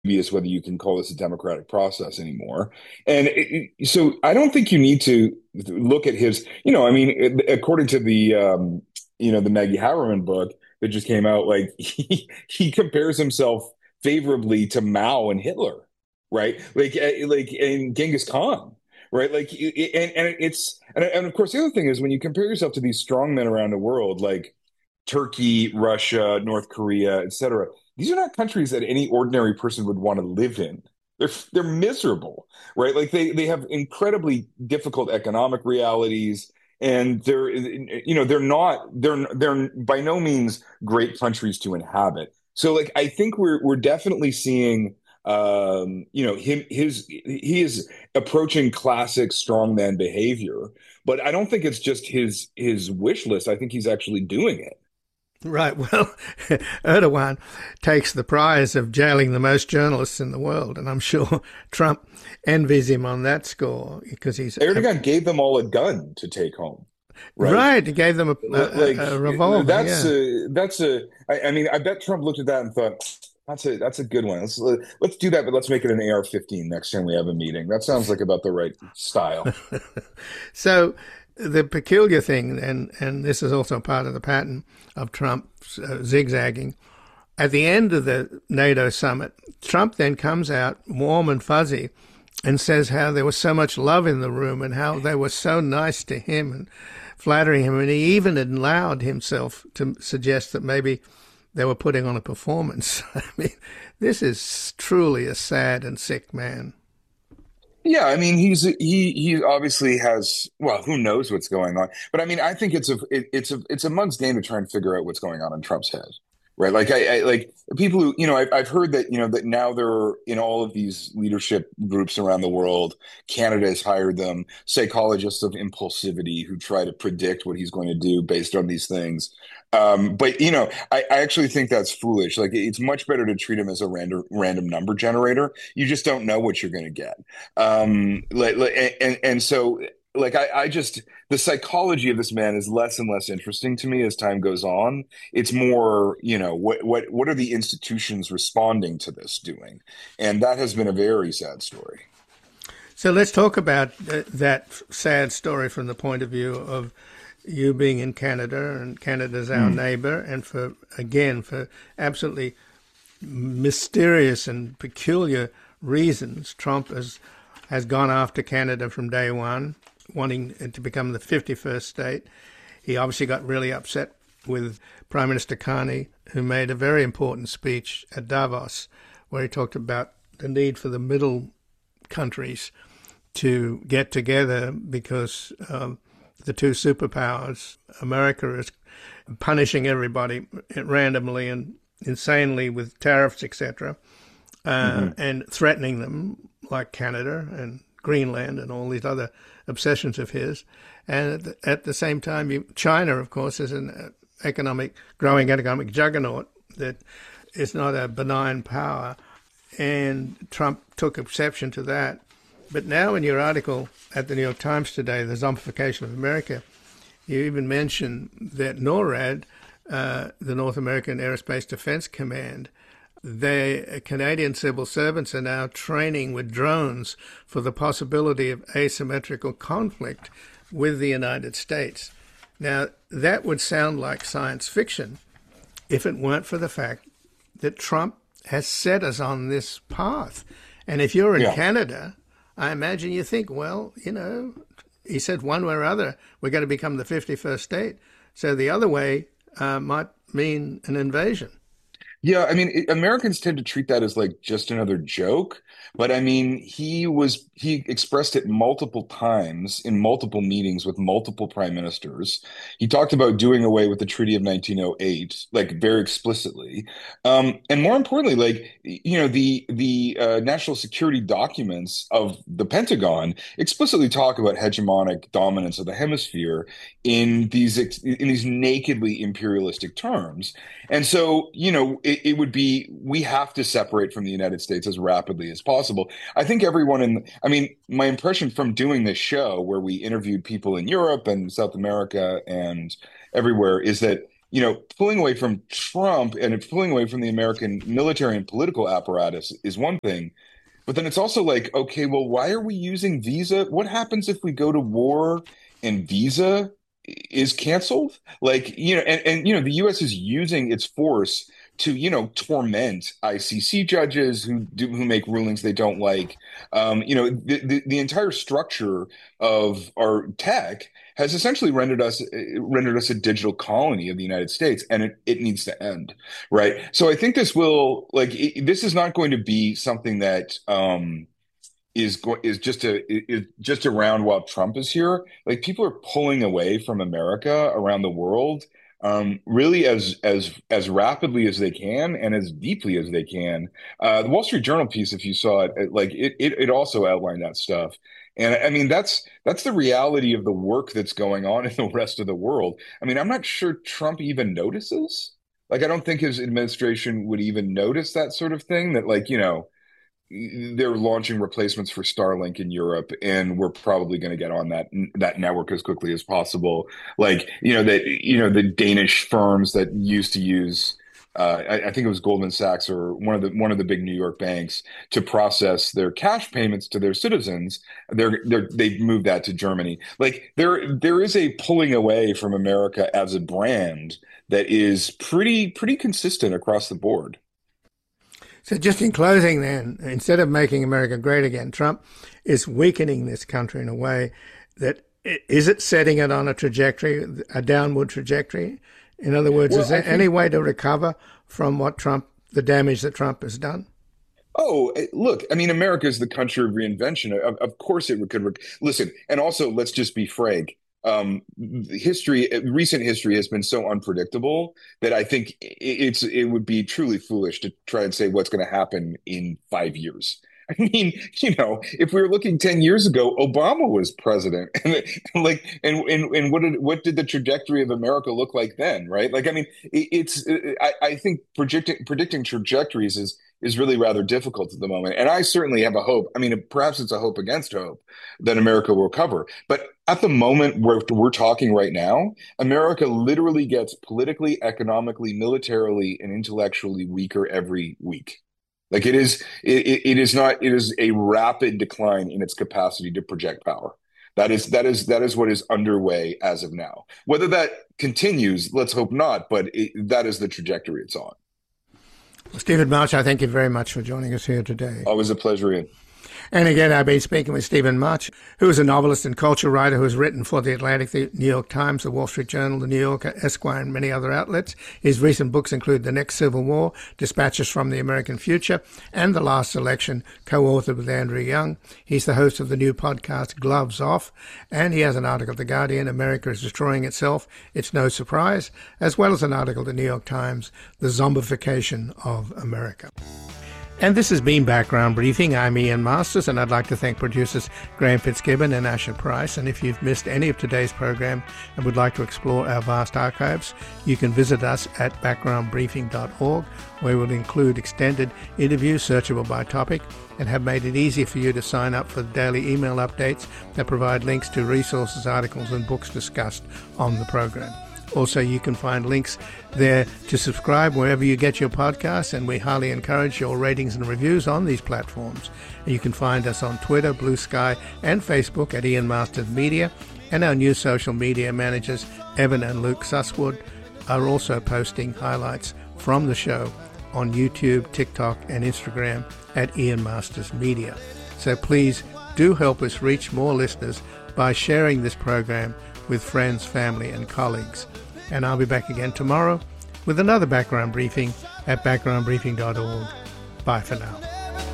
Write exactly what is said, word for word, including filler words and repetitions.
dubious whether you can call this a democratic process anymore. And it, it- so I don't think you need to look at his, you know, I mean, it- according to the, um, you know, the Maggie Haberman book that just came out, like he, he compares himself favorably to Mao and Hitler, right? Like, eh, like, and Genghis Khan, right? Like, it- and, and it's, and, and of course, the other thing is when you compare yourself to these strong men around the world, like Turkey, Russia, North Korea, et cetera, these are not countries that any ordinary person would want to live in. They're they're miserable, right? Like they they have incredibly difficult economic realities, and they're you know they're not they're they're by no means great countries to inhabit. So like I think we're we're definitely seeing um you know him his he is approaching classic strongman behavior, but I don't think it's just his his wish list. I think he's actually doing it. Right. Well, Erdogan takes the prize of jailing the most journalists in the world, and I'm sure Trump envies him on that score because he's Erdogan gave them all a gun to take home, right? right. He gave them a, a, Like a revolver. that's Yeah. a that's a. I, I mean, I bet Trump looked at that and thought, that's a that's a good one. Let's let's do that, but let's make it an A R fifteen next time we have a meeting. That sounds like about the right style. So the peculiar thing, and and this is also part of the pattern of Trump's uh, zigzagging. At the end of the NATO summit, Trump then comes out warm and fuzzy and says how there was so much love in the room and how they were so nice to him and flattering him. And he even allowed himself to suggest that maybe they were putting on a performance. I mean, this is truly a sad and sick man. Yeah, I mean, he's he he obviously has well, who knows what's going on, but I mean, I think it's a it, it's a it's a mug's game to try and figure out what's going on in Trump's head, right? Like I, I like people who you know I've I've heard that you know that now they're in all of these leadership groups around the world. Canada has hired them psychologists of impulsivity who try to predict what he's going to do based on these things. Um, but you know, I, I actually think that's foolish. Like it's much better to treat him as a random random number generator. You just don't know what you're going to get. Um, like, like and and so like I, I just the psychology of this man is less and less interesting to me as time goes on. It's more, you know, what what what are the institutions responding to this doing? And that has been a very sad story. So let's talk about th- that sad story from the point of view of you being in Canada, and Canada's our Mm. neighbor, and for, again, for absolutely mysterious and peculiar reasons, Trump has has gone after Canada from day one, wanting it to become the fifty-first state. He obviously got really upset with Prime Minister Carney, who made a very important speech at Davos, where he talked about the need for the middle countries to get together because um, the two superpowers, America is punishing everybody randomly and insanely with tariffs, et cetera, uh, Hmm. and threatening them, like Canada and Greenland and all these other obsessions of his. And at the, at the same time, you, China, of course, is an uh, economic, growing economic juggernaut that is not a benign power. And Trump took exception to that. But now, in your article at the New York Times today, the zombification of America, you even mention that NORAD, uh, the North American Aerospace Defense Command, they Canadian civil servants are now training with drones for the possibility of asymmetrical conflict with the United States. Now, that would sound like science fiction if it weren't for the fact that Trump has set us on this path. And if you're in Yeah. Canada, I imagine you think, well, you know, he said one way or other, we're going to become the fifty-first state. So the other way uh, might mean an invasion. Yeah, I mean, it, Americans tend to treat that as like just another joke, but I mean, he was he expressed it multiple times in multiple meetings with multiple prime ministers. He talked about doing away with the Treaty of nineteen oh eight, like very explicitly. Um, and more importantly, like you know, the the uh, national security documents of the Pentagon explicitly talk about hegemonic dominance of the hemisphere in these ex- in these nakedly imperialistic terms. And so, you know, it, it would be we have to separate from the United States as rapidly as possible. I think everyone in, I mean, my impression from doing this show where we interviewed people in Europe and South America and everywhere is that you know, pulling away from Trump and pulling away from the American military and political apparatus is one thing. But then it's also like, okay, well, why are we using Visa? What happens if we go to war and Visa is canceled? Like, you know, and, and you know, the U S is using its force to, you know, torment I C C judges who do who make rulings they don't like. Um, you know, the, the the entire structure of our tech has essentially rendered us rendered us a digital colony of the United States, and it, it needs to end, right? So I think this will like it, this is not going to be something that um, is go- is just a is just around while Trump is here. Like people are pulling away from America around the world, um, really as as as rapidly as they can and as deeply as they can. Uh, the Wall Street Journal piece, if you saw it, it like it, it it also outlined that stuff. And I mean that's that's the reality of the work that's going on in the rest of the world. I mean, I'm not sure Trump even notices. Like, I don't think his administration would even notice that sort of thing. That like you know they're launching replacements for Starlink in Europe, and we're probably going to get on that that network as quickly as possible. Like, you know, that you know the Danish firms that used to use, uh, I, I think it was Goldman Sachs or one of the one of the big New York banks to process their cash payments to their citizens. They're they're they've moved that to Germany. Like there there is a pulling away from America as a brand that is pretty pretty consistent across the board. So just in closing then, instead of making America great again, Trump is weakening this country in a way that, is it setting it on a trajectory, a downward trajectory? In other words, well, is there think, any way to recover from what Trump, the damage that Trump has done? Oh, look, I mean, America is the country of reinvention. Of, of course it could. Listen, and also let's just be frank. Um, history, recent history has been so unpredictable that I think it's it would be truly foolish to try and say what's going to happen in five years. I mean, you know, if we were looking ten years ago, Obama was president, and like, and and and what did what did the trajectory of America look like then, right? Like, I mean, it, it's I, I think predicting predicting trajectories is is really rather difficult at the moment, and I certainly have a hope. I mean, perhaps it's a hope against hope that America will recover, but at the moment where we're talking right now, America literally gets politically, economically, militarily, and intellectually weaker every week. Like it is, it, it is not, it is a rapid decline in its capacity to project power. That is, that is, that is what is underway as of now. Whether that continues, let's hope not, but it, that is the trajectory it's on. Well, Stephen March, I thank you very much for joining us here today. Always a pleasure, Ian. And again, I've been speaking with Stephen March, who is a novelist and culture writer who has written for The Atlantic, The New York Times, The Wall Street Journal, The New Yorker, Esquire, and many other outlets. His recent books include The Next Civil War, Dispatches from the American Future, and The Last Election, co-authored with Andrew Young. He's the host of the new podcast, Gloves Off, and he has an article at The Guardian, America is Destroying Itself, It's No Surprise, as well as an article at The New York Times, The Zombification of America. And this has been Background Briefing. I'm Ian Masters, and I'd like to thank producers Graham Fitzgibbon and Asher Price. And if you've missed any of today's program and would like to explore our vast archives, you can visit us at background briefing dot org, where we'll include extended interviews searchable by topic and have made it easy for you to sign up for the daily email updates that provide links to resources, articles, and books discussed on the program. Also, you can find links there to subscribe wherever you get your podcasts, and we highly encourage your ratings and reviews on these platforms. You can find us on Twitter, Blue Sky, and Facebook at Ian Masters Media, and our new social media managers, Evan and Luke Susswood, are also posting highlights from the show on YouTube, TikTok, and Instagram at Ian Masters Media. So please do help us reach more listeners by sharing this program with friends, family, and colleagues. And I'll be back again tomorrow with another background briefing at background briefing dot org. Bye for now.